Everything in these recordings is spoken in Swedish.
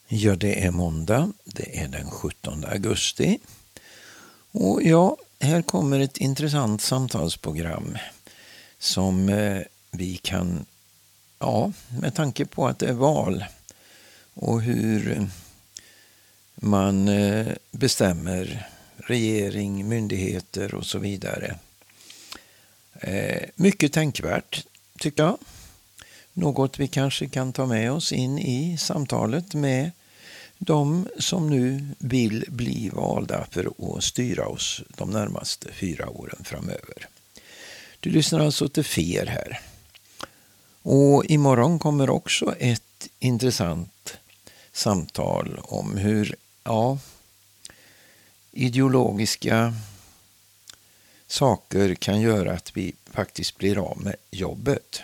Ja, det är måndag. Det är den 17 augusti. Och ja, här kommer ett intressant samtalsprogram som vi kan, med tanke på att det är val och hur man bestämmer regering, myndigheter och så vidare. Mycket tänkvärt, tycker jag. Något vi kanske kan ta med oss in i samtalet med de som nu vill bli valda för att styra oss de närmaste 4 åren framöver. Du lyssnar alltså till FER här. Och imorgon kommer också ett intressant samtal om hur ideologiska saker kan göra att vi faktiskt blir av med jobbet.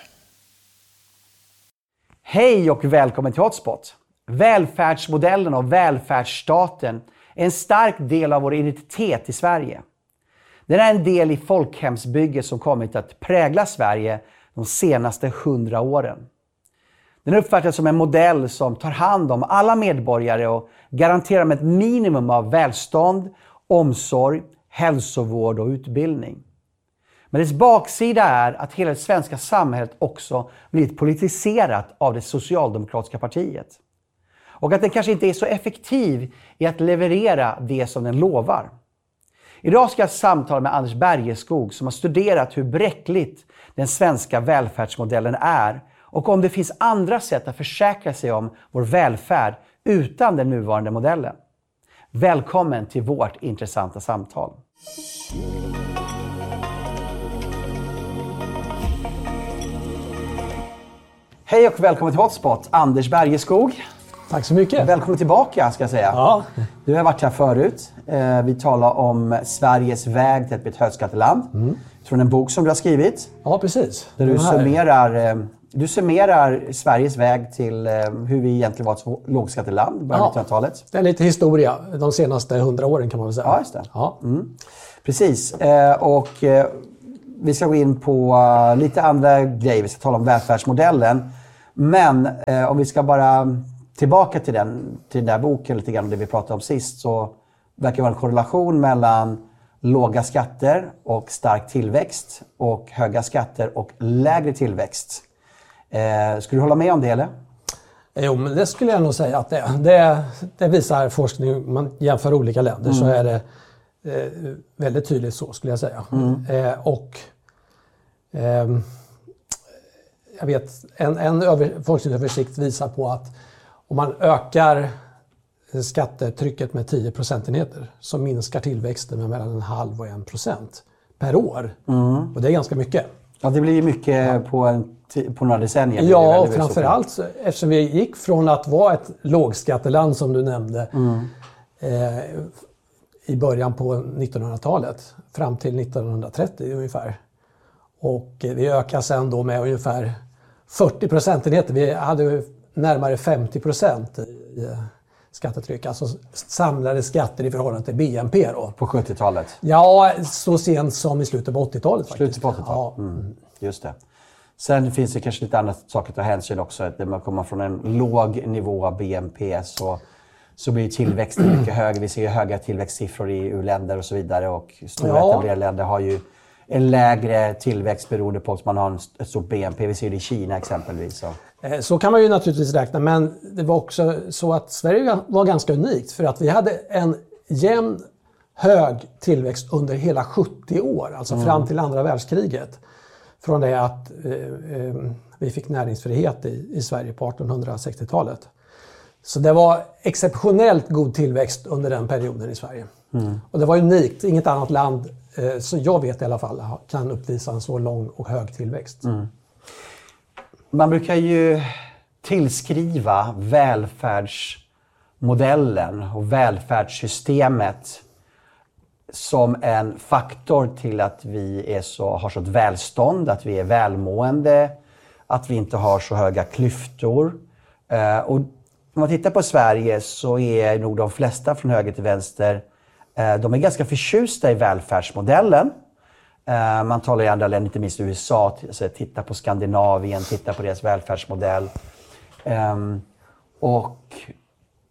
Hej och välkommen till Hotspot. Välfärdsmodellen och välfärdsstaten är en stark del av vår identitet i Sverige. Den är en del i folkhemsbygget som kommit att prägla Sverige de senaste 100 åren. Den uppfattas som en modell som tar hand om alla medborgare och garanterar dem ett minimum av välstånd, omsorg, hälsovård och utbildning. Men dess baksida är att hela det svenska samhället också blivit politiserat av det socialdemokratiska partiet. Och att den kanske inte är så effektiv i att leverera det som den lovar. Idag ska jag samtala med Anders Bergeskog som har studerat hur bräckligt den svenska välfärdsmodellen är och om det finns andra sätt att försäkra sig om vår välfärd utan den nuvarande modellen. Välkommen till vårt intressanta samtal. Hej och välkommen till Hotspot, Anders Bergeskog. Tack så mycket. Välkommen tillbaka ska jag säga. Ja. Du har varit här förut. Vi talar om Sveriges väg till ett högskatteland. Från en bok som du har skrivit. Ja, precis. Där du summerar Sveriges väg till hur vi egentligen var ett lågskatteland i början av 1900-talet. Det är lite historia de senaste 100 åren kan man väl säga. Ja, just det. Ja. Precis. Vi ska gå in på lite andra grejer. Vi ska tala om välfärdsmodellen. Men om vi ska bara tillbaka till den där boken lite grann om det vi pratade om sist, så verkar det vara en korrelation mellan låga skatter och stark tillväxt och höga skatter och lägre tillväxt. Skulle du hålla med om det eller? Jo, men det skulle jag nog säga att det visar forskning. Man jämför olika länder så är det väldigt tydligt så skulle jag säga. Jag vet en forskningsöversikt visar på att om man ökar skattetrycket med 10 procentenheter så minskar tillväxten med mellan 0,5 och 1% per år. Och det är ganska mycket. Ja, det blir ju mycket på några decennier. Ja, och framförallt eftersom vi gick från att vara ett lågskatteland som du nämnde i början på 1900-talet fram till 1930 ungefär. Och vi ökade sen då med ungefär 40 procentenheter. Vi hade närmare 50% i skattetryck. Alltså samlade skatter i förhållande till BNP då. På 70-talet? Ja, så sent som i slutet på 80-talet faktiskt. Slutet på 80-talet? Ja. Just det. Sen finns det kanske lite andra saker att ta hänsyn också. Att när man kommer från en låg nivå av BNP så blir tillväxten mycket högre. Vi ser ju höga tillväxtsiffror i u-länder och så vidare. Och stora etablerade länder har ju en lägre tillväxt beroende på att man har ett stort BNP. Vi ser det i Kina exempelvis. Så kan man ju naturligtvis räkna, men det var också så att Sverige var ganska unikt för att vi hade en jämn hög tillväxt under hela 70 år, alltså fram till andra världskriget. Från det att vi fick näringsfrihet i Sverige på 1860-talet. Så det var exceptionellt god tillväxt under den perioden i Sverige. Och det var unikt, inget annat land, så jag vet i alla fall, kan uppvisa en så lång och hög tillväxt. Man brukar ju tillskriva välfärdsmodellen och välfärdssystemet som en faktor till att vi har så ett välstånd, att vi är välmående, att vi inte har så höga klyftor. Och om man tittar på Sverige så är nog de flesta från höger till vänster, de är ganska förtjusta i välfärdsmodellen. Man talar i andra länder, inte minst USA, så titta på Skandinavien, titta på deras välfärdsmodell. Och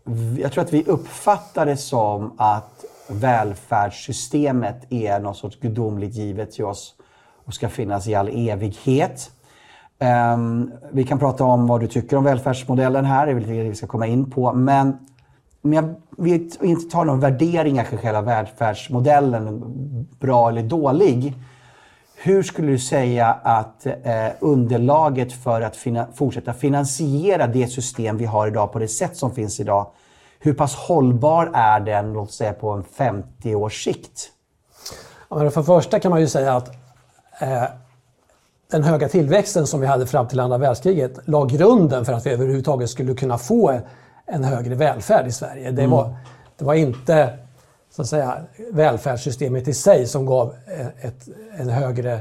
jag tror att vi uppfattar det som att välfärdssystemet är något sorts gudomligt givet till oss och ska finnas i all evighet. Vi kan prata om vad du tycker om välfärdsmodellen här, det är väl det vi ska komma in på. Men om jag vill inte ta någon värderingar för själva välfärdsmodellen, bra eller dålig. Hur skulle du säga att underlaget för att fortsätta finansiera det system vi har idag på det sätt som finns idag, hur pass hållbar är den, låt säga på en 50 års sikt? Ja, men för första kan man ju säga att den höga tillväxten som vi hade fram till andra världskriget la grunden för att vi överhuvudtaget skulle kunna få en högre välfärd i Sverige. Det var inte så att säga välfärdssystemet i sig som gav en högre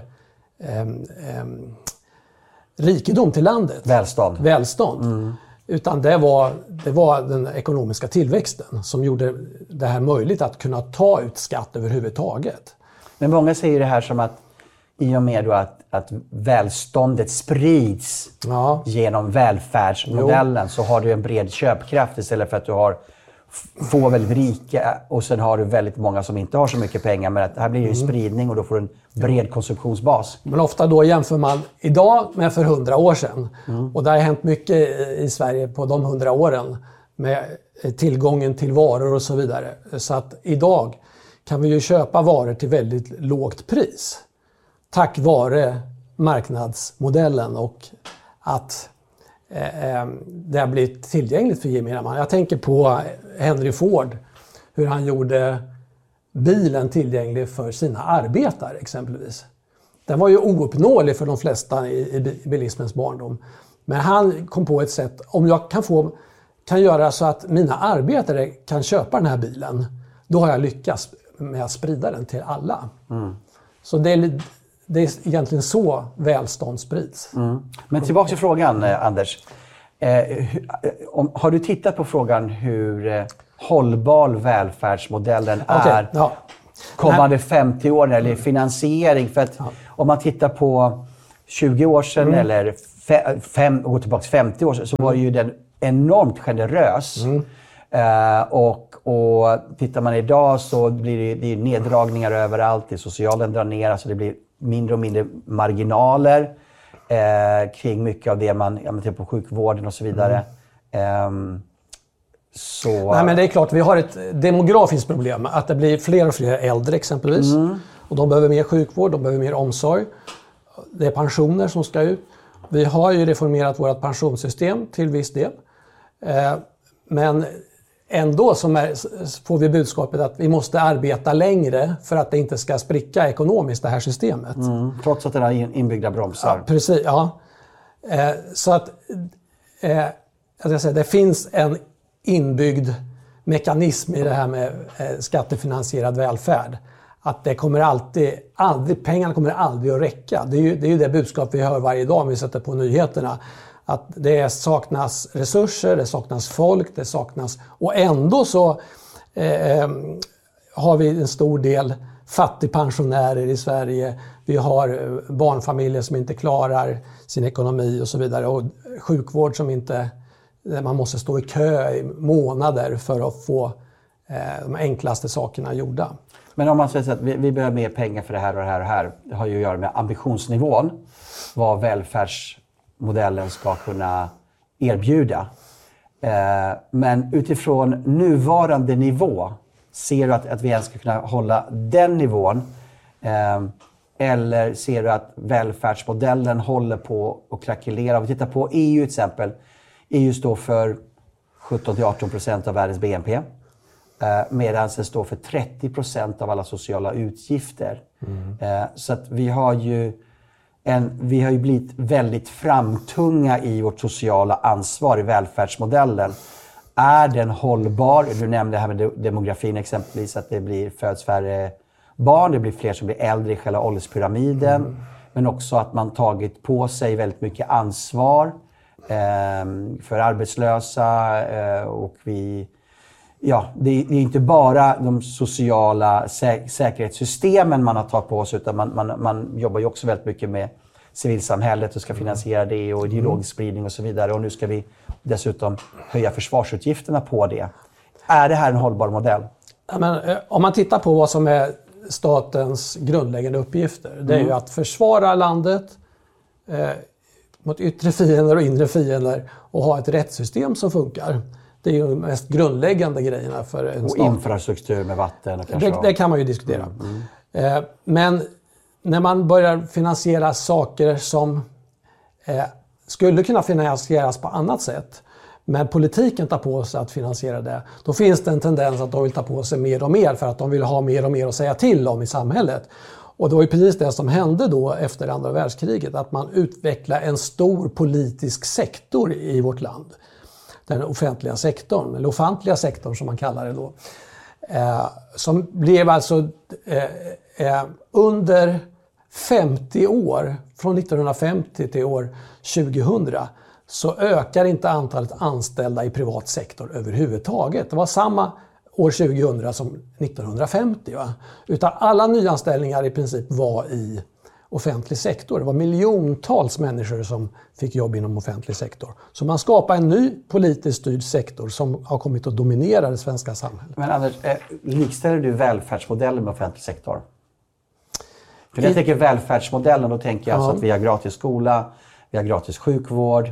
rikedom till landet. Välstånd. Utan det var den ekonomiska tillväxten som gjorde det här möjligt att kunna ta ut skatt överhuvudtaget. Men många säger det här som att i och med då att välståndet sprids genom välfärdsmodellen så har du en bred köpkraft istället för att du har få väldigt rika och sen har du väldigt många som inte har så mycket pengar. Men att här blir det ju spridning och då får du en bred konsumtionsbas. Men ofta då jämför man idag med för 100 år sedan. Och det har hänt mycket i Sverige på de 100 åren med tillgången till varor och så vidare. Så att idag kan vi ju köpa varor till väldigt lågt pris. Tack vare marknadsmodellen och att det har blivit tillgängligt för gemene man. Jag tänker på Henry Ford, hur han gjorde bilen tillgänglig för sina arbetare exempelvis. Den var ju ouppnåelig för de flesta i bilismens barndom. Men han kom på ett sätt, om jag kan göra så att mina arbetare kan köpa den här bilen, då har jag lyckats med att sprida den till alla. Så det är egentligen så välstånd sprids. Men tillbaka till frågan, Anders. Har du tittat på frågan hur hållbar välfärdsmodellen är kommande 50 år eller finansiering? För att om man tittar på 20 år sedan eller går tillbaka 50 år sedan så var ju den enormt generös. Och tittar man idag så blir det neddragningar överallt. Det socialen drar ner, alltså det blir mindre och mindre marginaler kring mycket av det man tittar på sjukvården och så vidare. Nej, men det är klart, vi har ett demografiskt problem. Att det blir fler och fler äldre exempelvis. Och de behöver mer sjukvård, de behöver mer omsorg. Det är pensioner som ska ut. Vi har ju reformerat vårt pensionssystem till viss del. Men ändå får vi budskapet att vi måste arbeta längre för att det inte ska spricka ekonomiskt, det här systemet. Trots att det har inbyggda bromsar. Ja, precis, ja. Så att det finns en inbyggd mekanism i det här med skattefinansierad välfärd. Att det kommer pengarna kommer aldrig att räcka. Det är ju det budskap vi hör varje dag om vi sätter på nyheterna. Att det saknas resurser, det saknas folk, det saknas... Och ändå så har vi en stor del fattigpensionärer i Sverige. Vi har barnfamiljer som inte klarar sin ekonomi och så vidare. Och sjukvård som inte... Man måste stå i kö i månader för att få de enklaste sakerna gjorda. Men om man säger att vi behöver mer pengar för det här och det här och det här. Det har ju att göra med ambitionsnivån. Vad välfärdsmodellen ska kunna erbjuda. Men utifrån nuvarande nivå, ser du att vi ens ska kunna hålla den nivån? Eller ser du att välfärdsmodellen håller på att krackelera? Om vi tittar på EU till exempel. EU står för 17-18% av världens BNP. Medan det står för 30% av alla sociala utgifter. Så att vi har ju blivit väldigt framtunga i vårt sociala ansvar i välfärdsmodellen. Är den hållbar? Du nämnde det här med demografin exempelvis, att det föds färre barn, det blir fler som blir äldre i själva ålderspyramiden. Men också att man tagit på sig väldigt mycket ansvar för arbetslösa och det är inte bara de sociala säkerhetssystemen man har tagit på sig, utan man jobbar ju också väldigt mycket med civilsamhället och ska finansiera det och ideologisk spridning och så vidare. Och nu ska vi dessutom höja försvarsutgifterna på det. Är det här en hållbar modell? Ja, men, om man tittar på vad som är statens grundläggande uppgifter. Det är ju att försvara landet mot yttre fiender och inre fiender och ha ett rättssystem som funkar. Det är ju de mest grundläggande grejerna för en stat. Och infrastruktur med vatten. Och kanske det kan man ju diskutera. Men när man börjar finansiera saker som skulle kunna finansieras på annat sätt, men politiken tar på sig att finansiera det, då finns det en tendens att de vill ta på sig mer och mer för att de vill ha mer och mer att säga till om i samhället. Och det var ju precis det som hände då efter andra världskriget, att man utvecklade en stor politisk sektor i vårt land. Den offentliga sektorn, eller ofantliga sektorn som man kallar det då. Som blev alltså under 50 år, från 1950 till år 2000, så ökar inte antalet anställda i privat sektor överhuvudtaget. Det var samma år 2000 som 1950. Va? Utan alla nyanställningar i princip var i offentlig sektor. Det var miljontals människor som fick jobb inom offentlig sektor. Så man skapade en ny politiskt styrd sektor som har kommit att dominera det svenska samhället. Men Anders, likställer du välfärdsmodellen med offentlig sektor? För när jag tänker välfärdsmodellen, då tänker jag alltså att vi har gratis skola, vi har gratis sjukvård,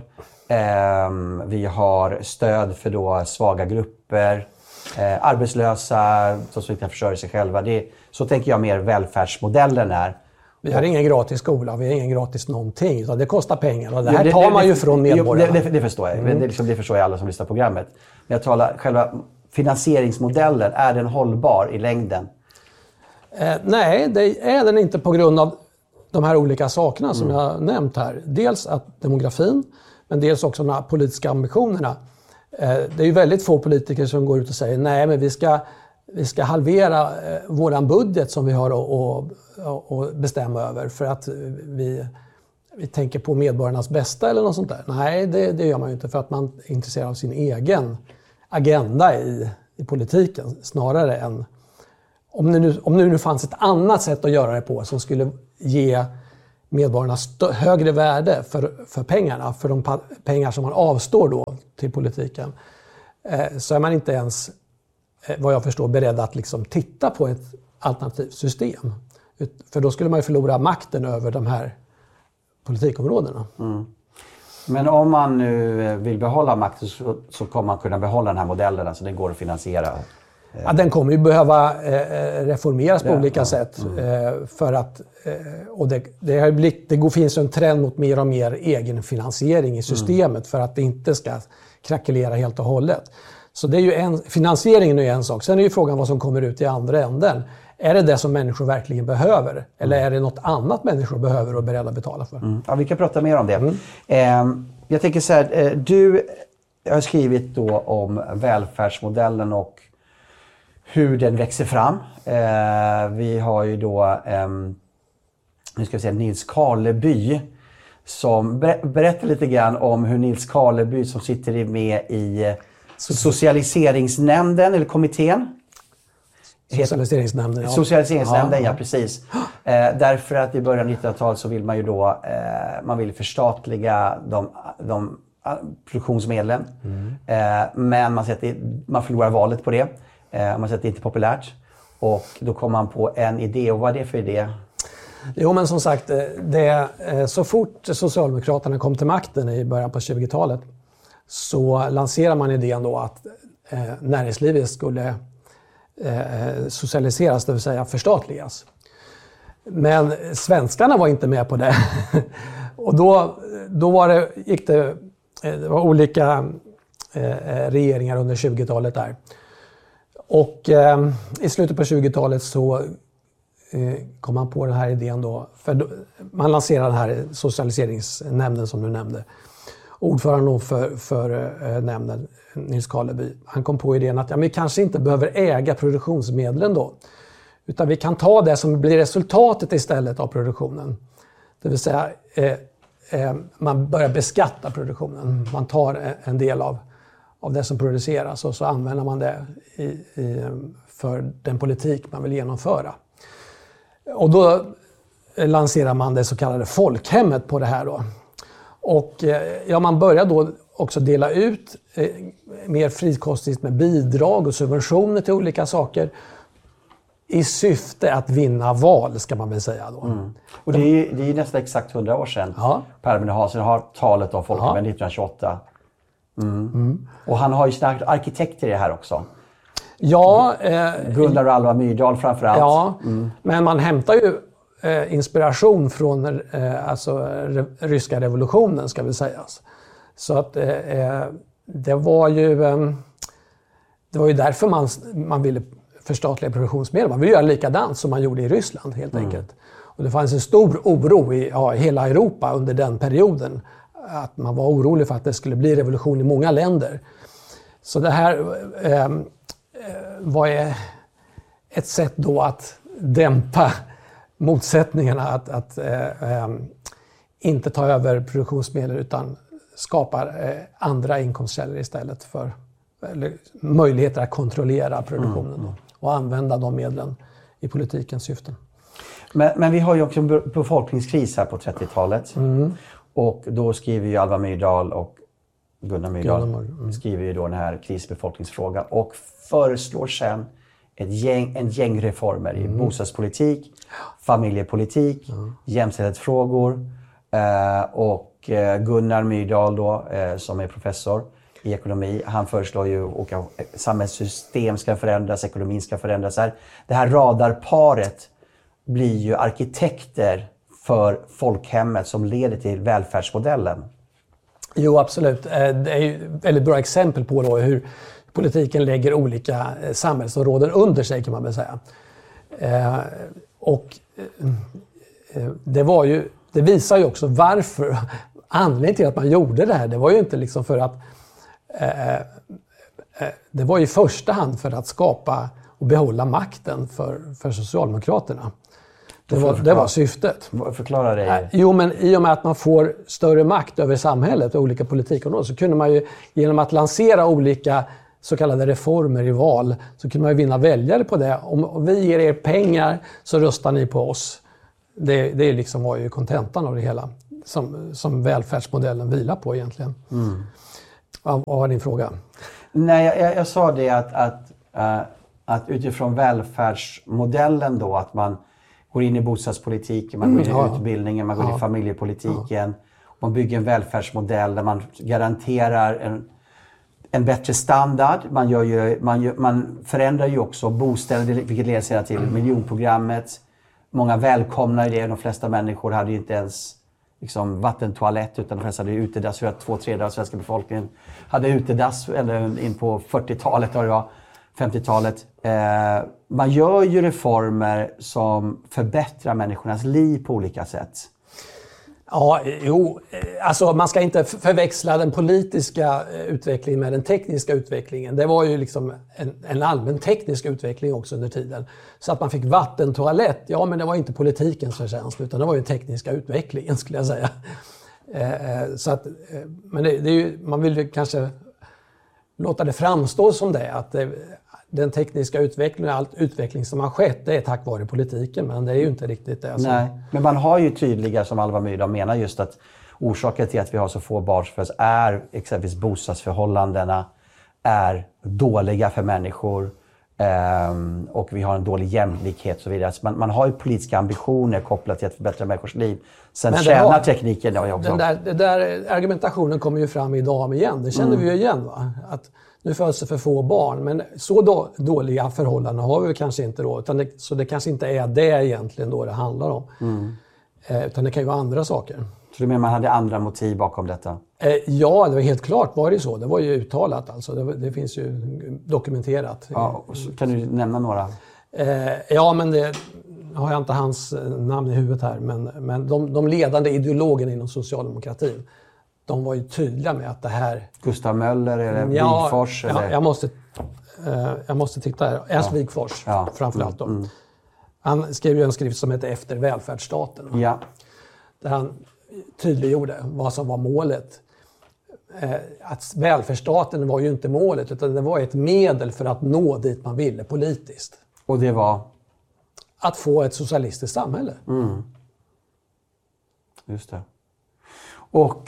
vi har stöd för då svaga grupper, arbetslösa, som inte kan försörja sig själva. Så tänker jag mer välfärdsmodellen är. Vi har ingen gratis skola, vi har ingen gratis någonting, utan det kostar pengar och det här tar man ju från medborgarna. Det förstår jag, det förstår jag alla som lyssnar på programmet. Men jag talar själva finansieringsmodellen, är den hållbar i längden? Nej, det är den inte på grund av de här olika sakerna som jag nämnt här. Dels att demografin, men dels också de här politiska ambitionerna. Det är ju väldigt få politiker som går ut och säger nej, men vi ska halvera våran budget som vi har att bestämma över för att vi tänker på medborgarnas bästa eller något sånt där. Nej, det gör man ju inte, för att man är intresserad av sin egen agenda i politiken snarare än om det nu fanns ett annat sätt att göra det på som skulle ge medborgarna högre värde för pengarna, för de pengar som man avstår då till politiken, så är man inte ens, vad jag förstår, beredd att liksom titta på ett alternativt system. För då skulle man ju förlora makten över de här politikområdena. Men om man nu vill behålla makten så kommer man kunna behålla den här modellen, alltså den går att finansiera. Ja, den kommer ju behöva reformeras på olika sätt. För att, och det finns en trend mot mer och mer egenfinansiering i systemet för att det inte ska krackelera helt och hållet. Så det är ju finansieringen är en sak. Sen är ju frågan vad som kommer ut i andra änden. Är det som människor verkligen behöver? Eller är det något annat människor behöver och är beredda att betala för? Ja, vi kan prata mer om det. Jag tänker så här, du har skrivit då om välfärdsmodellen och hur den växer fram. Vi har ju då nu ska vi säga Nils Karleby som berättar lite grann om hur Nils Karleby, som sitter med i socialiseringsnämnden eller kommittén. Socialiseringsnämnden, ja. Socialiseringsnämnden, ja precis. Därför att i början av 1900-talet så vill man ju då man vill förstatliga de produktionsmedlen. Men man säger att man förlorar valet på det. Man säger att det inte är populärt. Och då kom man på en idé. Och vad är det för idé? Jo, men som sagt, så fort Socialdemokraterna kom till makten i början på 20-talet så lanserar man idén då att näringslivet skulle socialiseras, det vill säga förstatligas. Men svenskarna var inte med på det. Och då det var olika regeringar under 20-talet där. Och i slutet på 20-talet så kom man på den här idén då. För man lanserade den här socialiseringsnämnden som du nämnde. Ordföranden för nämnden, Nils Karleby, han kom på idén att vi kanske inte behöver äga produktionsmedlen då. Utan vi kan ta det som blir resultatet istället av produktionen. Det vill säga man börjar beskatta produktionen. Man tar en del av det som produceras och så använder man det för den politik man vill genomföra. Och då lanserar man det så kallade folkhemmet på det här då. Och man börjar då också dela ut mer frikostigt med bidrag och subventioner till olika saker i syfte att vinna val, ska man väl säga då. Och det är nästan exakt 100 år sedan Per Albin Hansson har talet om folkhemmet 1928. Och han har ju sina arkitekter i det här också. Ja, Gunnar och Alva Myrdal framförallt. Ja, men man hämtar ju inspiration från ryska revolutionen, ska vi säga. Så att det var ju därför man ville förstatliga produktionsmedel. Man ville göra likadant som man gjorde i Ryssland helt enkelt. Och det fanns en stor oro i hela Europa under den perioden. Att man var orolig för att det skulle bli revolution i många länder. Så det här var ett sätt då att dämpa motsättningarna, att inte ta över produktionsmedel utan skapa andra inkomstkällor istället för möjligheter att kontrollera produktionen då, och använda de medlen i politikens syften. Men vi har ju också en befolkningskris här på 30-talet. Och då skriver ju Alva Myrdal och Gunnar Myrdal skriver ju då den här krisbefolkningsfrågan och föreslår sen en gäng reformer i bostadspolitik, familjepolitik, jämställdhetsfrågor och Gunnar Myrdal då, som är professor i ekonomi, han föreslår ju att samhällssystem ska förändras, ekonomin ska förändras. Det här radarparet blir ju arkitekter för folkhemmet som leder till välfärdsmodellen. Jo, absolut. Det är ju ett väldigt bra exempel på då hur politiken lägger olika samhällsområden under sig, kan man väl säga. Det visar ju också varför, anledningen till att man gjorde det här, det var ju inte liksom för att det var i första hand för att skapa och behålla makten för Socialdemokraterna. Det var syftet. Förklara det. Jo, men i och med att man får större makt över samhället och olika politikområden så kunde man ju genom att lansera olika så kallade reformer i val så kunde man ju vinna väljare på det. Om vi ger er pengar så röstar ni på oss. Det liksom var ju kontentan av det hela som välfärdsmodellen vilar på egentligen. Vad var din fråga? Nej, jag sa det att utifrån välfärdsmodellen då, att man går in i bostadspolitiken, man går in i utbildningen, man går in i familjepolitiken. Man bygger en välfärdsmodell där man garanterar en bättre standard. Man förändrar ju också bostäder, vilket leder sedan till miljonprogrammet. Många välkomnar det. De flesta människor hade ju inte ens liksom vattentoalett, utan de flesta hade utedass. För att 2/3 av svenska befolkningen hade utedass in på 40-talet, 50-talet. Man gör ju reformer som förbättrar människornas liv på olika sätt. Ja, alltså man ska inte förväxla den politiska utvecklingen med den tekniska utvecklingen. Det var ju liksom en allmän teknisk utveckling också under tiden. Så att man fick vattentoalett, men det var inte politikens förtjänst utan det var ju den tekniska utvecklingen, skulle jag säga. Men det är ju, man vill ju kanske låta det framstå som det, att den tekniska utvecklingen och allt utveckling som har skett, det är tack vare politiken, men det är ju inte riktigt det. Alltså. Nej, men man har ju tydliga, som Alva Myrdal menar, just att orsaken till att vi har så få barn är exempelvis bostadsförhållandena är dåliga för människor och vi har en dålig jämlikhet och så vidare. Så man har ju politiska ambitioner kopplat till att förbättra människors liv. Sen tjänar tekniken också. Den där argumentationen kommer ju fram idag igen. Det känner vi ju igen, va? Att nu föds det för få barn, men så dåliga förhållanden har vi kanske inte då. Så det kanske inte är det egentligen då det handlar om. Utan det kan ju vara andra saker. Så du menar man hade andra motiv bakom detta? Ja, det var helt klart var det så. Det var ju uttalat alltså. Det finns ju dokumenterat. Ja, kan du nämna några? Men det har jag inte hans namn i huvudet här. Men de ledande ideologerna inom socialdemokratin, de var ju tydliga med att det här... Gustav Möller eller Wigforss? Ja, jag måste titta här. Ernst Wigforss framförallt då. Han skrev ju en skrift som heter Efter välfärdsstaten. Ja. Där han tydliggjorde vad som var målet. Att välfärdsstaten var ju inte målet, utan det var ett medel för att nå dit man ville politiskt. Och det var? Att få ett socialistiskt samhälle. Just det. Och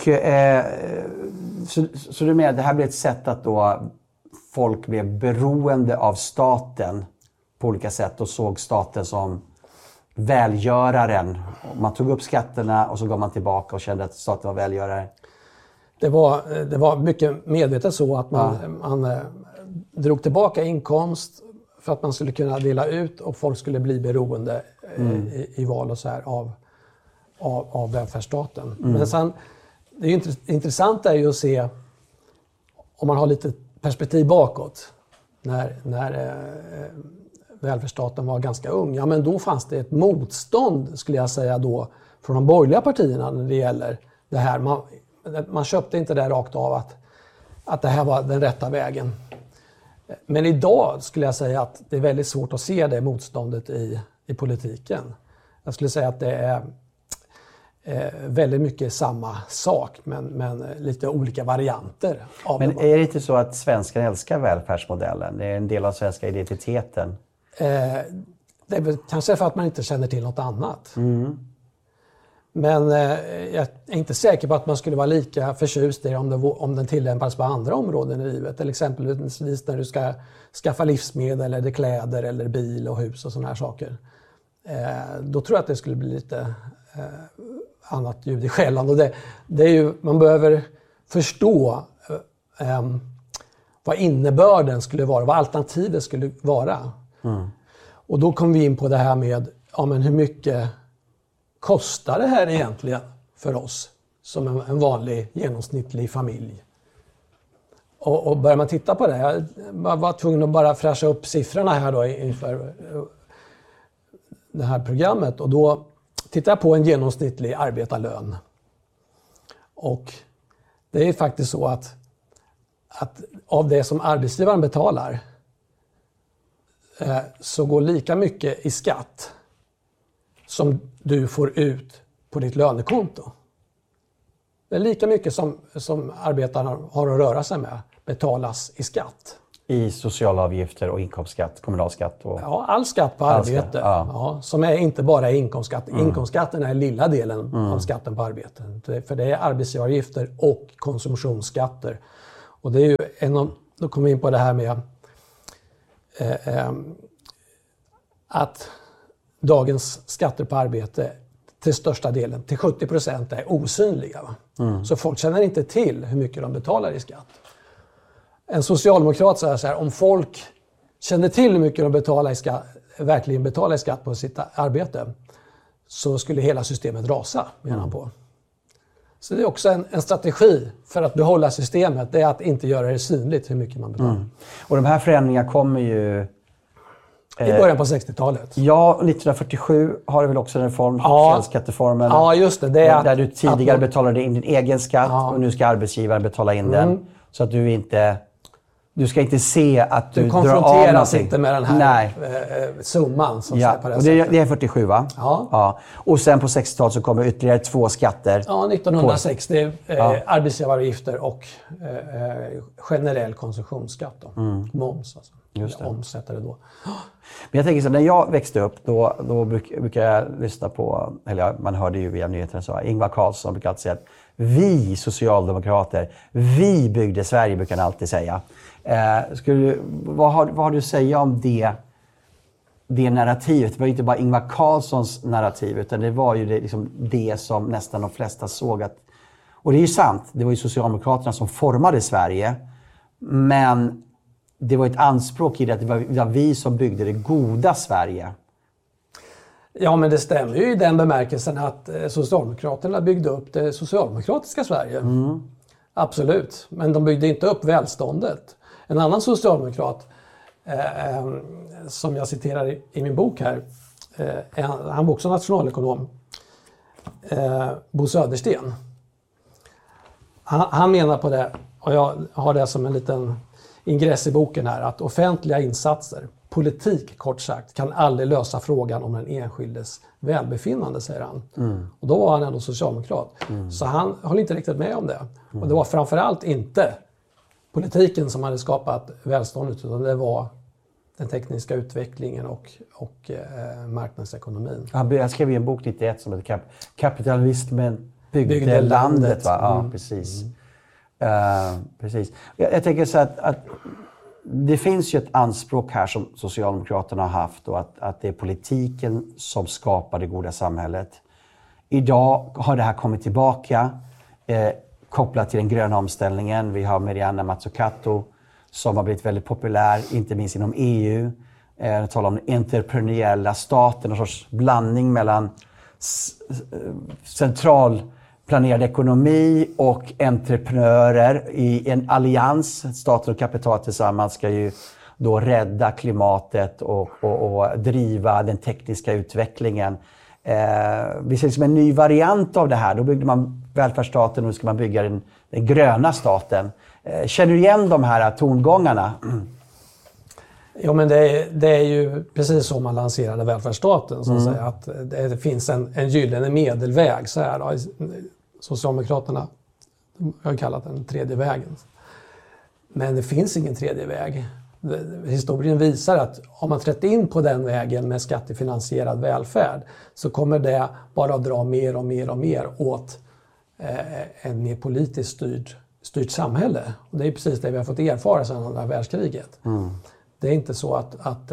så du menar att det här blir ett sätt att då folk blev beroende av staten på olika sätt och såg staten som välgöraren. Man tog upp skatterna och så gav man tillbaka och kände att staten var välgörare. Det var mycket medvetet så att man drog tillbaka inkomst för att man skulle kunna dela ut och folk skulle bli beroende i val och så här av välfärdsstaten. Men sen, det är ju intressant är ju att se om man har lite perspektiv bakåt när välfärdsstaten var ganska ung. Ja, men då fanns det ett motstånd skulle jag säga då från de borgerliga partierna när det gäller det här. Man köpte inte det rakt av att det här var den rätta vägen. Men idag skulle jag säga att det är väldigt svårt att se det motståndet i politiken. Jag skulle säga att det är väldigt mycket samma sak men lite olika varianter. Men är det inte så att svenskarna älskar välfärdsmodellen? Det är en del av svenska identiteten. Det är väl kanske för att man inte känner till något annat. Men jag är inte säker på att man skulle vara lika förtjust i om den tillämpas på andra områden i livet. Till exempelvis när du ska skaffa livsmedel eller kläder eller bil och hus och sådana här saker. Då tror jag att det skulle bli lite annat ljud i skällan. Och det är ju, man behöver förstå vad innebörden skulle vara, vad alternativet skulle vara. Och då kom vi in på det här med men hur mycket kostar det här egentligen för oss som en vanlig genomsnittlig familj? Och börjar man titta på det, jag var tvungen att bara fräscha upp siffrorna här då inför det här programmet. Och då tittar jag på en genomsnittlig arbetarlön. Och det är faktiskt så att av det som arbetsgivaren betalar så går lika mycket i skatt som du får ut på ditt lönekonto. Det är lika mycket som arbetarna har att röra sig med betalas i skatt. I sociala avgifter och inkomstskatt, kommunalskatt? Och... Ja, all skatt på arbete. Ja, som är inte bara inkomstskatt. Inkomstskatten är lilla delen av skatten på arbete. För det är arbetsgivaravgifter och konsumtionsskatter. Och det är ju då kommer vi in på det här med att dagens skatter på arbete till största delen, till 70% är osynliga. Så folk känner inte till hur mycket de betalar i skatt. En socialdemokrat säger så här, om folk kände till hur mycket de verkligen betalar i skatt på sitt arbete så skulle hela systemet rasa, menar han på. Så det är också en strategi för att behålla systemet, det är att inte göra det synligt hur mycket man betalar. Och de här förändringarna kommer ju... I början på 60-talet. Ja, 1947 har du väl också en reform, källskatteformen. Ja, just det. Där du tidigare betalade in din egen skatt och nu ska arbetsgivaren betala in den. Så att du ska inte se att du drar av någonting. Du konfronteras inte med den här summan som säger på det sättet. Det är 47 va? Ja. Och sen på 60-talet så kommer ytterligare 2 skatter. Ja, 1960 arbetsgivaravgifter och generell konsumtionsskatt. Moms alltså. Just det. Omsätter det då. Men jag tänker så när jag växte upp då brukar jag lyssna på, eller man hörde ju via nyheterna så, Ingvar Carlsson brukar alltid säga att vi socialdemokrater, vi byggde Sverige, brukar han alltid säga. Vad har du att säga om det narrativet? Det var ju inte bara Ingvar Carlssons narrativ utan det var ju det som nästan de flesta såg att, och det är ju sant, det var ju Socialdemokraterna som formade Sverige, men det var ett anspråk i det att det var vi som byggde det goda Sverige. Ja, men det stämmer ju i den bemärkelsen att Socialdemokraterna byggde upp det socialdemokratiska Sverige. Absolut, men de byggde inte upp välståndet. En annan socialdemokrat som jag citerar i min bok här, han var också nationalekonom, Bo Södersten. Han menar på det, och jag har det som en liten ingress i boken här, att offentliga insatser, politik kort sagt, kan aldrig lösa frågan om den enskildes välbefinnande, säger han. Och då var han ändå socialdemokrat. Så han höll inte riktigt med om det. Och det var framförallt inte politiken som hade skapat välståndet, utan det var den tekniska utvecklingen och marknadsekonomin. Jag skrev en bok 91 som heter Kapitalismen byggde landet. Va? Ja, precis. Precis. Jag tänker så att det finns ju ett anspråk här som Socialdemokraterna har haft och att det är politiken som skapar det goda samhället. Idag har det här kommit tillbaka kopplat till den gröna omställningen. Vi har Mariana Mazzucato som har blivit väldigt populär, inte minst inom EU. Jag talar om den entreprenöriella staten, en sorts blandning mellan centralplanerad ekonomi och entreprenörer i en allians. Staten och kapital tillsammans ska ju då rädda klimatet och driva den tekniska utvecklingen. Vi ser som en ny variant av det här. Då byggde man välfärdsstaten och nu ska man bygga den gröna staten. Känner du igen de här tongångarna? Ja, men det är ju precis som man lanserade välfärdsstaten. Så att säga, att det finns en gyllene medelväg. Så här, då. Socialdemokraterna har kallat den tredje vägen. Men det finns ingen tredje väg. Historien visar att om man trätt in på den vägen med skattefinansierad välfärd så kommer det bara att dra mer och mer och mer åt en mer politiskt styrt samhälle. Och det är precis det vi har fått erfara sedan andra världskriget. Det är inte så att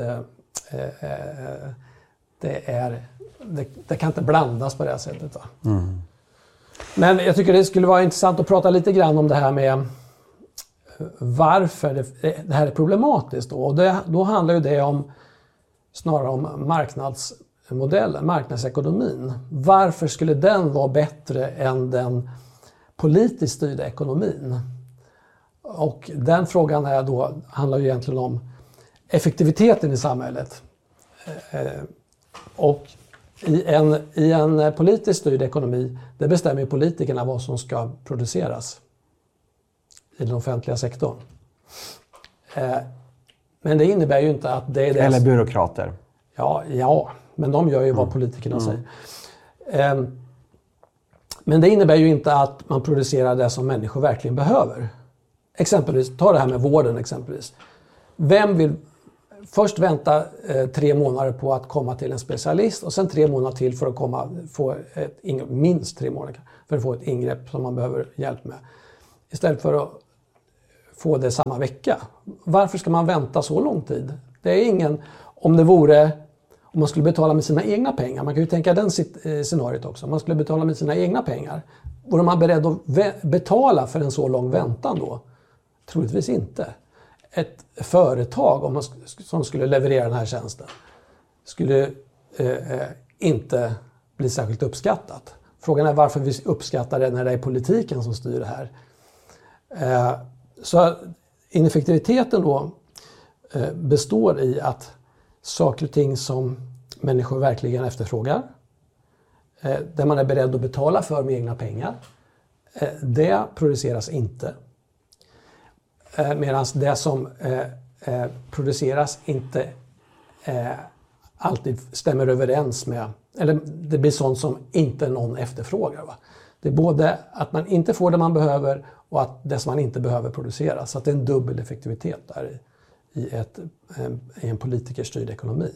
det kan inte blandas på det här sättet. Va? Men jag tycker det skulle vara intressant att prata lite grann om det här med varför det här är problematiskt. Och då handlar ju det snarare om marknadsmodellen, marknadsekonomin. Varför skulle den vara bättre än den politiskt styrda ekonomin? Och den frågan handlar ju egentligen om effektiviteten i samhället. Och i en politiskt styrd ekonomi, det bestämmer politikerna vad som ska produceras i den offentliga sektorn. Men det innebär ju inte att det är det. Eller byråkrater. Ja, men de gör ju vad politikerna säger. Men det innebär ju inte att man producerar det som människor verkligen behöver. Exempelvis, ta det här med vården exempelvis. Vem vill först vänta 3 månader på att komma till en specialist och sen 3 månader till för att få minst 3 månader för att få ett ingrepp som man behöver hjälp med. Istället för att få det samma vecka. Varför ska man vänta så lång tid? Det är ingen, om man skulle betala med sina egna pengar, man kan ju tänka den scenariot också, om man skulle betala med sina egna pengar, vore man beredd att betala för en så lång väntan då? Troligtvis inte. Ett företag som skulle leverera den här tjänsten skulle inte bli särskilt uppskattat. Frågan är varför vi uppskattar det när det är politiken som styr det här. Så ineffektiviteten då består i att saker och ting som människor verkligen efterfrågar, där man är beredd att betala för med egna pengar, det produceras inte. Medan det som produceras inte alltid stämmer överens med, eller det blir sånt som inte någon efterfrågar. Va? Det är både att man inte får det man behöver och att det som man inte behöver produceras. Så att det är en dubbel effektivitet där i en politikerstyrd ekonomi.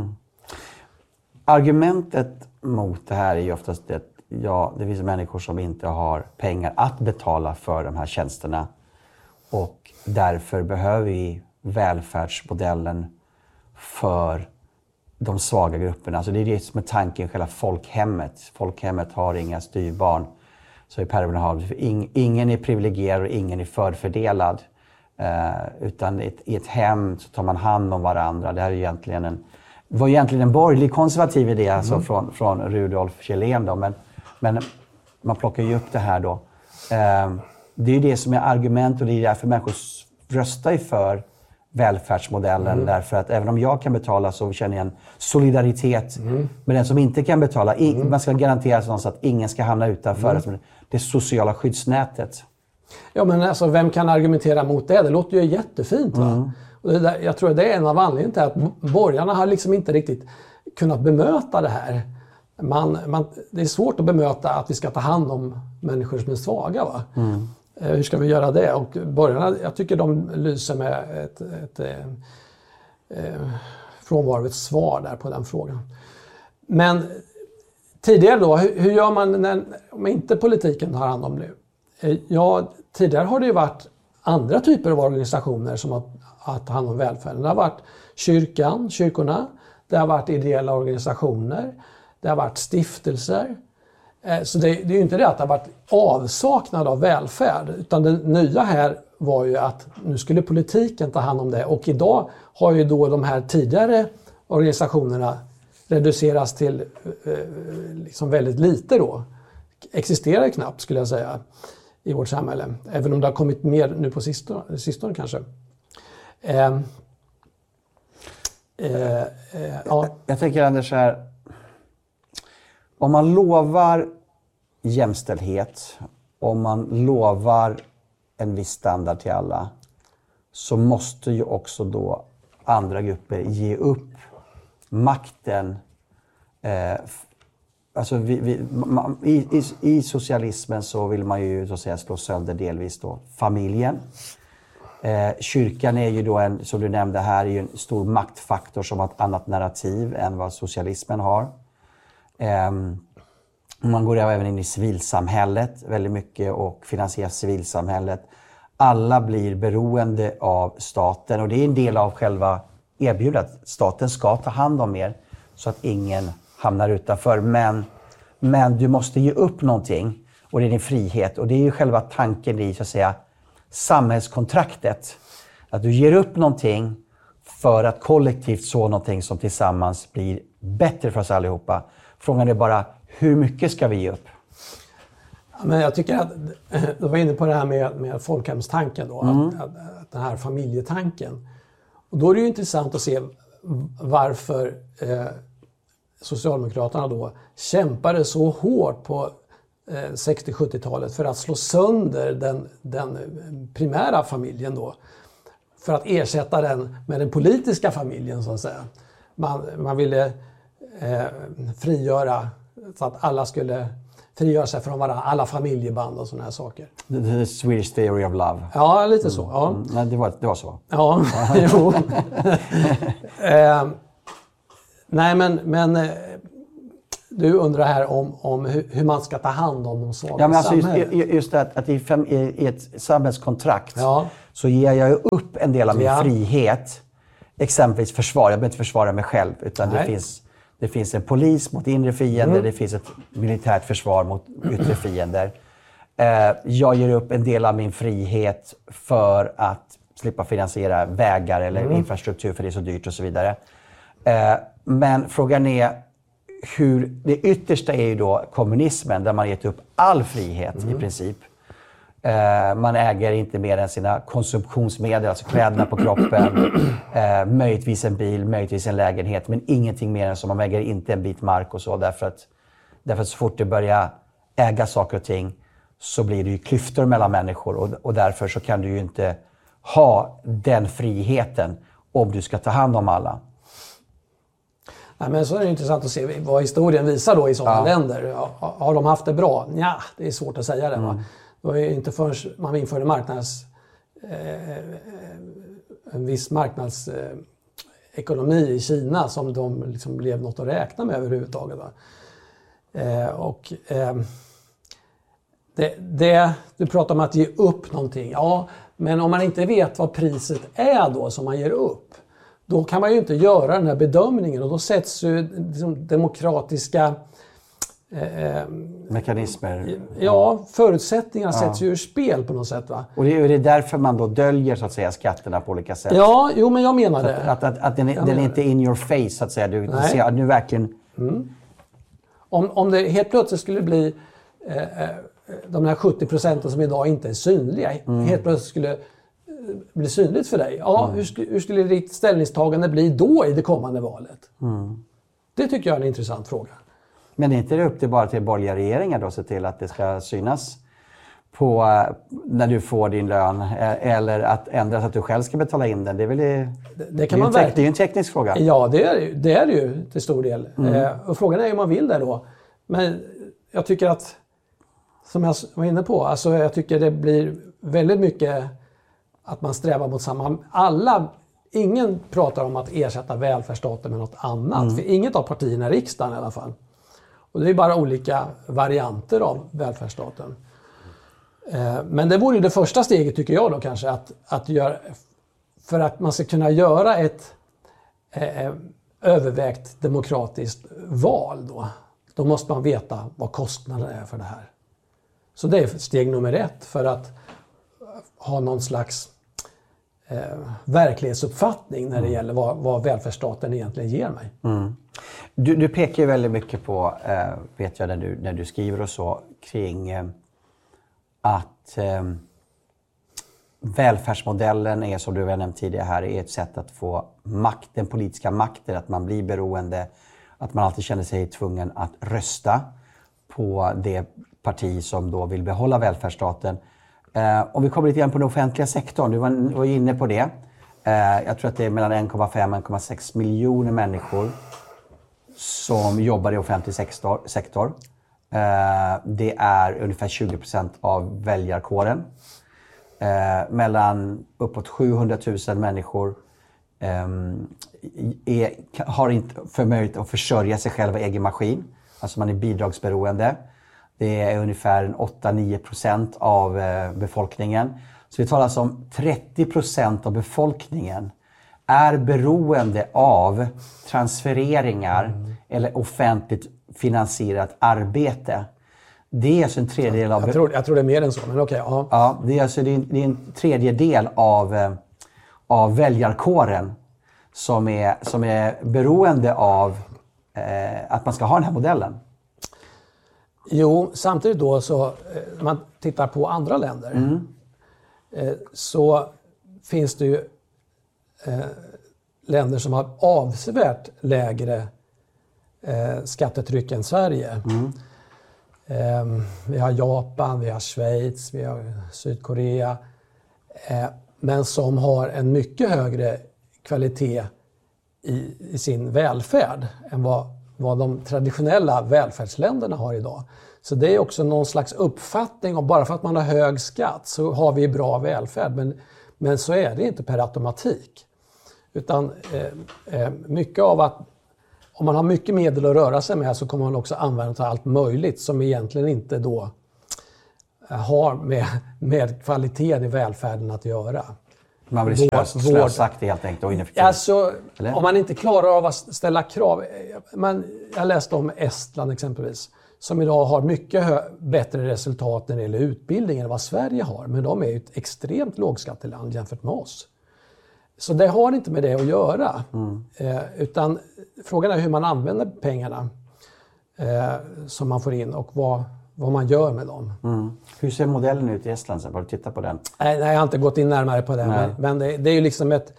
Argumentet mot det här är ju oftast att det finns människor som inte har pengar att betala för de här tjänsterna. Och därför behöver vi välfärdsmodellen för de svaga grupperna. Alltså det är det som är tanken, själva folkhemmet. Folkhemmet har inga styrbarn. Så i Per ingen är privilegierad och ingen är förfördelad. Utan i ett hem så tar man hand om varandra. Det här är var egentligen en borgerlig konservativ idé alltså från Rudolf Kjellén. Då. Men man plockar ju upp det här då. Det är ju det som är argument och det är därför människor röstar för välfärdsmodellen. Därför att även om jag kan betala så känner jag en solidaritet med den som inte kan betala. Man ska garantera så att ingen ska hamna utanför det sociala skyddsnätet. Ja, men alltså, vem kan argumentera mot det? Det låter ju jättefint. Va? Och jag tror att det är en av anledningarna till att borgarna har liksom inte riktigt kunnat bemöta det här. Det är svårt att bemöta att vi ska ta hand om människor som är svaga. Va? Hur ska vi göra det? Och borgarna, jag tycker de lyser med frånvaro av ett svar där på den frågan. Men tidigare då, hur gör man om inte politiken tar hand om det? Ja, tidigare har det ju varit andra typer av organisationer som har tagit hand om välfärden. Det har varit kyrkorna, det har varit ideella organisationer, det har varit stiftelser. Så det är ju inte det att det har varit avsaknad av välfärd, utan det nya här var ju att nu skulle politiken ta hand om det. Och idag har ju då de här tidigare organisationerna reduceras till liksom väldigt lite då. Existerar knappt skulle jag säga i vårt samhälle. Även om det har kommit mer nu på sistone kanske. Ja. Jag tänker Anders så här. Om man lovar jämställdhet, om man lovar en viss standard till alla, så måste ju också då andra grupper ge upp makten. Alltså i socialismen så vill man ju så att säga slå sönder delvis då familjen. Kyrkan är ju då som du nämnde här, är ju en stor maktfaktor som har ett annat narrativ än vad socialismen har. Man går även in i civilsamhället väldigt mycket och finansierar civilsamhället. Alla blir beroende av staten och det är en del av själva erbjudandet. Staten ska ta hand om er så att ingen hamnar utanför. Men du måste ge upp någonting och det är din frihet. Och det är ju själva tanken i så att säga samhällskontraktet. Att du ger upp någonting för att kollektivt så någonting som tillsammans blir bättre för oss allihopa. Frågan är bara, hur mycket ska vi ge upp? Men jag tycker att du var inne på det här med folkhemstanken då, att den här familjetanken. Och då är det ju intressant att se varför Socialdemokraterna då kämpade så hårt på 60-70-talet för att slå sönder den primära familjen då. För att ersätta den med den politiska familjen så att säga. Man ville frigöra så att alla skulle frigöra sig från varandra, alla familjeband och sådana här saker. The Swedish theory of love. Ja, lite så. Ja. Nej, det var så. Ja, jo. Nej, men du undrar här om hur man ska ta hand om de svaga men alltså samhället. just det att i ett samhällskontrakt så ger jag ju upp en del av min frihet. Exempelvis försvar. Jag behöver inte försvara mig själv utan det finns en polis mot inre fiender, det finns ett militärt försvar mot yttre fiender. Jag ger upp en del av min frihet för att slippa finansiera vägar eller infrastruktur för det är så dyrt och så vidare. Men frågan är det yttersta är ju då kommunismen där man gett upp all frihet i princip. Man äger inte mer än sina konsumtionsmedel, alltså kläderna på kroppen, möjligtvis en bil, möjligtvis en lägenhet, men ingenting mer än så. Man äger inte en bit mark och så, därför att så fort det börjar äga saker och ting så blir det ju klyftor mellan människor och därför så kan du ju inte ha den friheten om du ska ta hand om alla. Nej, men så är det intressant att se vad historien visar då i sådana länder. Har de haft det bra? Ja, det är svårt att säga det. Va? Det var ju inte förrän man införde en viss marknadsekonomi i Kina som de liksom blev något att räkna med överhuvudtaget. Va? Du pratar om att ge upp någonting. Ja, men om man inte vet vad priset är då som man ger upp, då kan man ju inte göra den här bedömningen och då sätts ju liksom demokratiska mekanismer. Ja, förutsättningarna sätts ju ur spel på något sätt. Va? Och det är därför man då döljer så att säga skatterna på olika sätt. Ja, jo men jag menar det. Att den är inte in your face så att säga. Du ser att nu verkligen... Om det helt plötsligt skulle bli de här 70% som idag inte är synliga, helt plötsligt skulle bli synligt för dig. Ja, hur skulle ditt ställningstagande bli då i det kommande valet? Det tycker jag är en intressant fråga. Men är inte det upp till bara till borgerliga regeringar då att se till att det ska synas på när du får din lön eller att ändra så att du själv ska betala in den? Det är väl det är ju en teknisk fråga. Ja, det är det ju till stor del. Och frågan är om man vill det då. Men jag tycker att, som jag var inne på, alltså jag tycker det blir väldigt mycket att man strävar mot samma. Alla ingen pratar om att ersätta välfärdsstaten med något annat. För inget av partierna i riksdagen i alla fall. Och det är bara olika varianter av välfärdsstaten. Men det vore ju det första steget tycker jag då kanske. Att göra, för att man ska kunna göra ett övervägt demokratiskt val då måste man veta vad kostnaden är för det här. Så det är steg nummer 1 för att ha någon slags verklighetsuppfattning när det gäller vad välfärdsstaten egentligen ger mig. Du pekar ju väldigt mycket på, vet jag när du skriver och så, kring att välfärdsmodellen är, som du har nämnt tidigare här, är ett sätt att få makt, den politiska makten, att man blir beroende, att man alltid känner sig tvungen att rösta på det parti som då vill behålla välfärdsstaten. Om vi kommer lite grann på den offentliga sektorn, du var inne på det. Jag tror att det är mellan 1,5 och 1,6 miljoner människor som jobbar i offentlig sektor. Det är ungefär 20% av väljarkåren. Mellan uppåt 700 000 människor har inte förmöjlighet att försörja sig själva i egen maskin. Alltså man är bidragsberoende. Det är ungefär 8-9% av befolkningen. Så vi talar alltså om 30% av befolkningen är beroende av transfereringar eller offentligt finansierat arbete. Det är alltså en tredjedel av... Jag tror det är mer än så, men okej. Ja. Ja, det är alltså det är en tredjedel av väljarkåren som är beroende av att man ska ha den här modellen. Jo, samtidigt då så när man tittar på andra länder så finns det ju länder som har avsevärt lägre skattetryck än Sverige. Vi har Japan, vi har Schweiz, vi har Sydkorea. Men som har en mycket högre kvalitet i sin välfärd än vad de traditionella välfärdsländerna har idag. Så det är också någon slags uppfattning om bara för att man har hög skatt så har vi bra välfärd. Men så är det inte per automatik. Utan mycket av att om man har mycket medel att röra sig med så kommer man också använda till allt möjligt som egentligen inte då har med kvalitet i välfärden att göra. Man blir slösaktig helt enkelt och ineffektiv. Alltså, om man inte klarar av att ställa krav. Jag läste om Estland exempelvis som idag har mycket bättre resultat när det gäller utbildning än vad Sverige har. Men de är ju ett extremt lågskatteland jämfört med oss. Så det har inte med det att göra. Utan frågan är hur man använder pengarna som man får in och vad man gör med dem. Hur ser modellen ut i Estland? Har du tittat på den? Nej, jag har inte gått in närmare på det. Men det är ju liksom ett...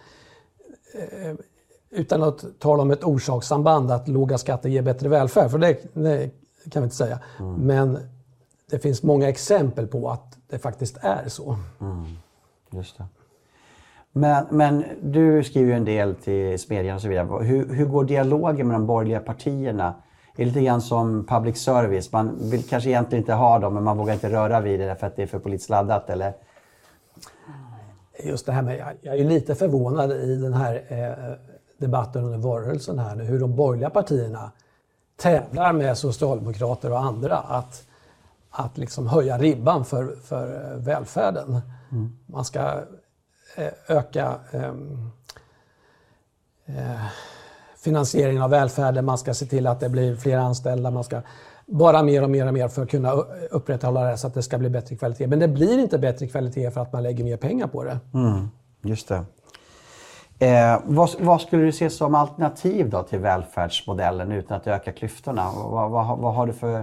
Utan att tala om ett orsakssamband att låga skatter ger bättre välfärd. För det kan vi inte säga. Men det finns många exempel på att det faktiskt är så. Just det. Men du skriver ju en del till Smedjan och så vidare. Hur går dialogen med de borgerliga partierna? Det är lite grann som public service. Man vill kanske egentligen inte ha dem men man vågar inte röra vid det för att det är för politiskt laddat eller? Just det här med, jag är lite förvånad i den här debatten under valrörelsen här nu, hur de borgerliga partierna tävlar med socialdemokrater och andra att liksom höja ribban för välfärden. Man ska öka finansieringen av välfärden, man ska se till att det blir fler anställda, man ska bara mer och mer för att kunna upprätthålla det så att det ska bli bättre kvalitet. Men det blir inte bättre kvalitet för att man lägger mer pengar på det. Just det. Vad skulle du se som alternativ då till välfärdsmodellen utan att öka klyftorna? Vad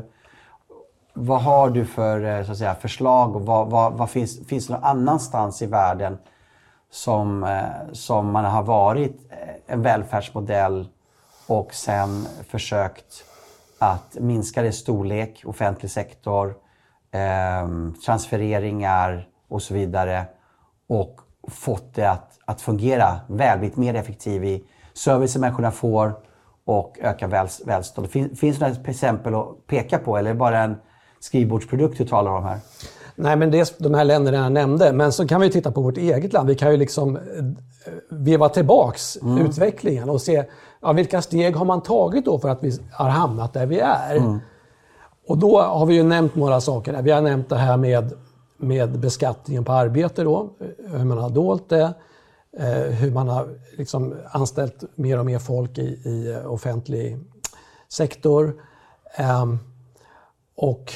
har du för så att säga, förslag och vad finns det någon annanstans i världen som man har varit en välfärdsmodell och sen försökt att minska dess storlek, offentlig sektor, transfereringar och så vidare och fått det att fungera väl, blivit mer effektiv i servicen människorna får och öka välstånd. Finns det några exempel att peka på eller är det bara en skrivbordsprodukt du talar om här? Nej, men det är de här länderna jag nämnde. Men så kan vi titta på vårt eget land. Vi kan ju liksom veva tillbaks utvecklingen och se vilka steg har man tagit då för att vi har hamnat där vi är. Och då har vi ju nämnt några saker. Vi har nämnt det här med beskattningen på arbete då, hur man har dolt det, hur man har liksom anställt mer och mer folk i offentlig sektor. Och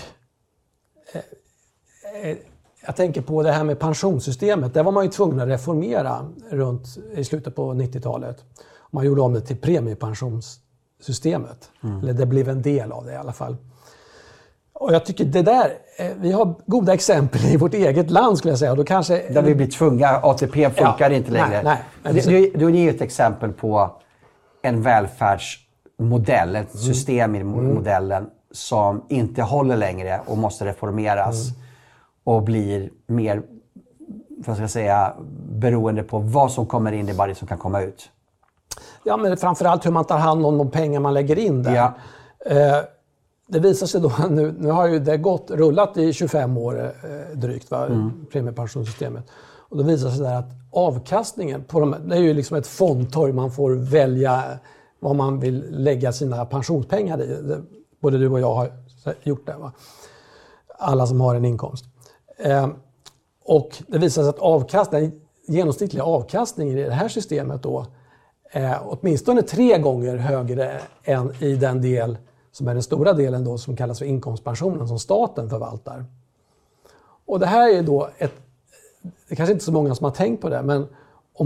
jag tänker på det här med pensionssystemet. Där var man ju tvungen att reformera i slutet på 90-talet. Man gjorde om det till premiepensionssystemet. Eller det blev en del av det i alla fall. Och jag tycker det där, vi har goda exempel i vårt eget land skulle jag säga. Då kanske, där vi blir tvungna, ATP funkar inte längre. Nej. Du ger ett exempel på en välfärdsmodell, ett system i modellen som inte håller längre och måste reformeras och blir mer, vad ska jag säga, beroende på vad som kommer in i varje som kan komma ut. Ja, men framförallt hur man tar hand om de pengar man lägger in där. Ja. Det visar sig då, nu har ju det rullat i 25 år drygt, premiepensionssystemet. Och då visar sig där att avkastningen på det är ju liksom ett fondtorg, man får välja vad man vill lägga sina pensionspengar i. Både du och jag har gjort det, va? Alla som har en inkomst. Och det visar sig att genomsnittliga avkastningen i det här systemet då är åtminstone 3 gånger högre än i den del som är den stora delen då, som kallas för inkomstpensionen som staten förvaltar. Och det här är då det kanske inte så många som har tänkt på det, men om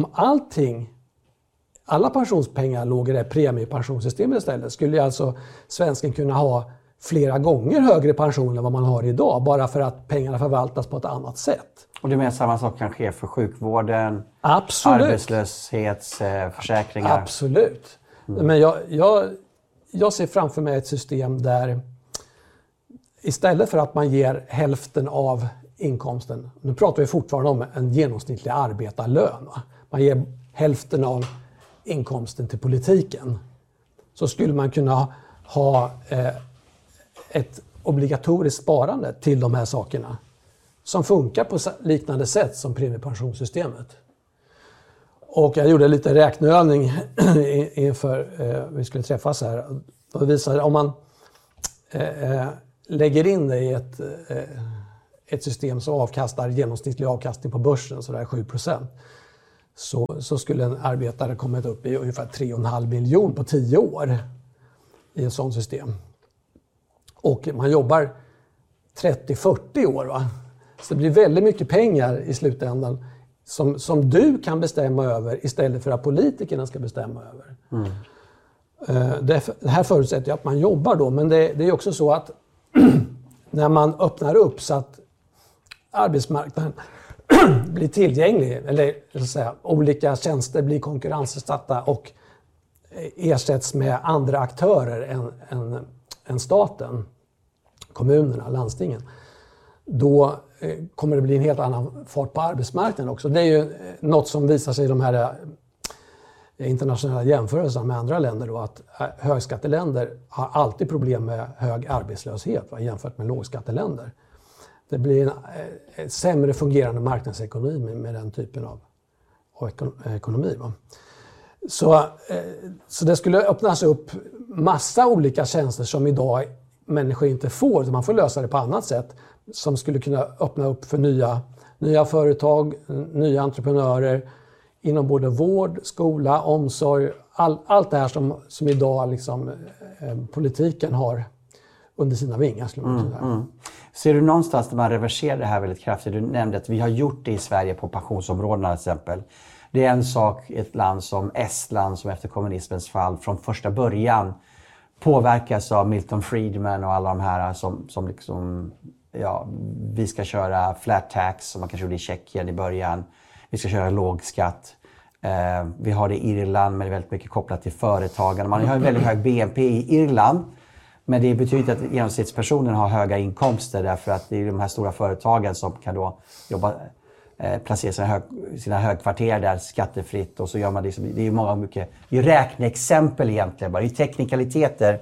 alla pensionspengar låg i det premiepensionssystemet istället, skulle alltså svensken kunna ha flera gånger högre pension än vad man har idag, bara för att pengarna förvaltas på ett annat sätt. Och det menar samma sak kan ske för sjukvården, absolut, arbetslöshetsförsäkringar? Absolut. Men jag ser framför mig ett system där istället för att man ger hälften av inkomsten, nu pratar vi fortfarande om en genomsnittlig arbetarlön, va? Man ger hälften av inkomsten till politiken, så skulle man kunna ha ett obligatoriskt sparande till de här sakerna som funkar på liknande sätt som premiepensionssystemet. Och jag gjorde lite räkneövning inför vi skulle träffas här. Och det visade om man lägger in det i ett system som avkastar genomsnittlig avkastning på börsen, så där 7%, så skulle en arbetare kommit upp i ungefär 3,5 miljoner på 10 år i ett sådant system. Och man jobbar 30-40 år, va? Så det blir väldigt mycket pengar i slutändan som du kan bestämma över istället för att politikerna ska bestämma över. Det här förutsätter att man jobbar då, men det är också så att när man öppnar upp så att arbetsmarknaden blir tillgänglig, eller så att säga, olika tjänster blir konkurrensutsatta och ersätts med andra aktörer än staten, kommunerna, landstingen, då kommer det bli en helt annan fart på arbetsmarknaden också. Det är ju något som visar sig i de här internationella jämförelserna med andra länder då, att högskatteländer har alltid problem med hög arbetslöshet, va, jämfört med lågskatteländer. Det blir en sämre fungerande marknadsekonomi med den typen av ekonomi, va. Så det skulle öppnas upp massa olika tjänster som idag människor inte får, så man får lösa det på annat sätt, som skulle kunna öppna upp för nya företag, nya entreprenörer inom både vård, skola, omsorg, allt det här som idag liksom, politiken har under sina vingar. Ser du någonstans där man reverserar det här väldigt kraftigt? Du nämnde att vi har gjort det i Sverige på pensionsområdena till exempel. Det är en sak i ett land som Estland som efter kommunismens fall från första början påverkas av Milton Friedman och alla de här som liksom, ja, vi ska köra flat tax som man kanske gjorde i Tjeckien i början. Vi ska köra låg skatt. Vi har det i Irland, men det är väldigt mycket kopplat till företagen. Man har en väldigt hög BNP i Irland, men det betyder att genomsnittspersonen har höga inkomster därför att det är de här stora företagen som kan då placera sina högkvarter där skattefritt, och så gör man det är många mycket. Det är räkneexempel egentligen bara, det är teknikaliteter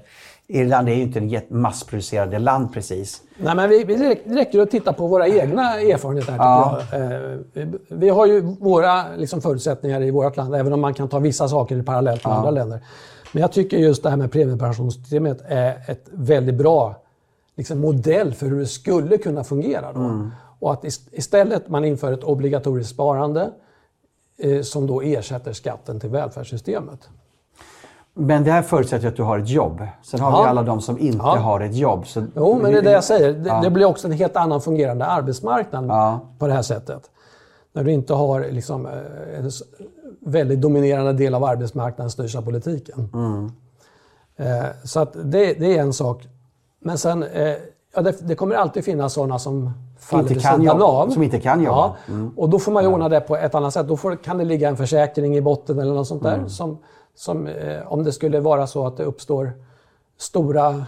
Irland är ju inte ett massproducerande land precis. Nej, men det räcker att titta på våra egna erfarenheter här, tycker jag. Vi har ju våra liksom, förutsättningar i vårt land, även om man kan ta vissa saker parallellt med andra länder. Men jag tycker just det här med premiepensionssystemet är ett väldigt bra liksom, modell för hur det skulle kunna fungera då. Och att istället man inför ett obligatoriskt sparande som då ersätter skatten till välfärdssystemet. Men det här förutsätter att du har ett jobb. Sen har vi alla de som inte har ett jobb. Så jo, men det är det jag säger. Det blir också en helt annan fungerande arbetsmarknad på det här sättet. När du inte har liksom, en väldigt dominerande del av arbetsmarknaden styrs av politiken. Så att det är en sak. Men sen, det kommer alltid finnas sådana som faller vid sidan av. Som inte kan jobba. Och då får man ju ordna det på ett annat sätt. Då kan det ligga en försäkring i botten eller något sånt där. Som, om det skulle vara så att det uppstår stora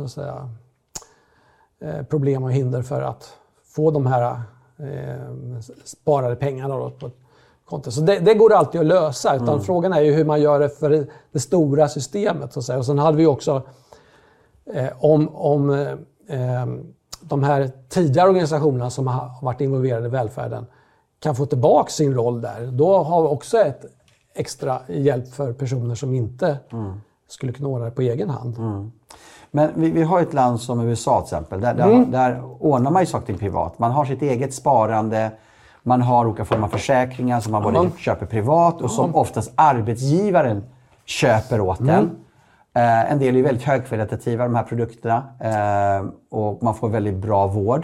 problem och hinder för att få de här sparade pengarna då på ett konto. Så det går alltid att lösa. Utan frågan är ju hur man gör det för det stora systemet. Så att säga. Och sen hade vi också om de här tidigare organisationerna som har varit involverade i välfärden kan få tillbaka sin roll där. Då har vi också ett extra hjälp för personer som inte skulle kunna ordna det på egen hand. Men vi har ett land som USA till exempel. Där ordnar man ju saker privat. Man har sitt eget sparande. Man har olika former av försäkringar som man både köper privat och som oftast arbetsgivaren köper åt den. En del är väldigt högkvalitativa de här produkterna och man får väldigt bra vård.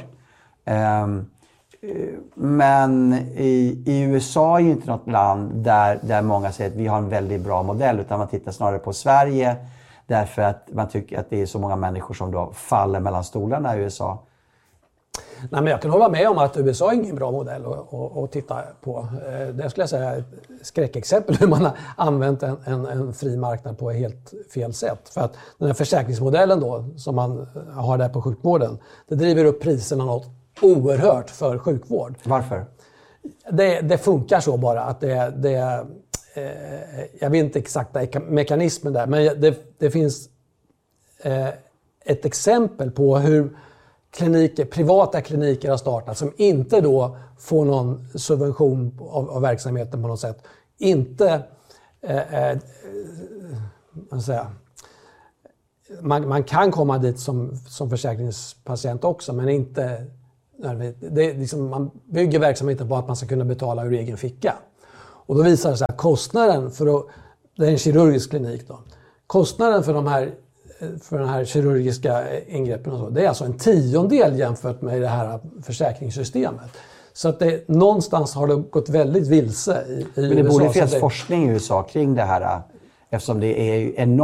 Men i USA är ju inte något land där många säger att vi har en väldigt bra modell, utan man tittar snarare på Sverige därför att man tycker att det är så många människor som då faller mellan stolarna i USA. Nej, men jag kan hålla med om att USA är ingen bra modell att titta på. Det skulle jag säga är ett skräckexempel hur man har använt en fri marknad på ett helt fel sätt. För att den här försäkringsmodellen då, som man har där på sjukvården, det driver upp priserna något oerhört för sjukvård. Varför? Det funkar så bara att jag vet inte exakta mekanismen där, men det finns ett exempel på hur privata kliniker har startat som inte då får någon subvention av verksamheten på något sätt. Inte man kan komma dit som försäkringspatient också, men inte det är liksom, man bygger verksamheten på att man ska kunna betala ur egen ficka. Och då visar det sig att kostnaden det är en kirurgisk klinik då. Kostnaden för den här kirurgiska ingreppen och så, det är alltså 1/10 jämfört med det här försäkringssystemet. Så att någonstans har det gått väldigt vilse i Men det USA. borde finnas forskning i USA kring det här, eftersom det är enormt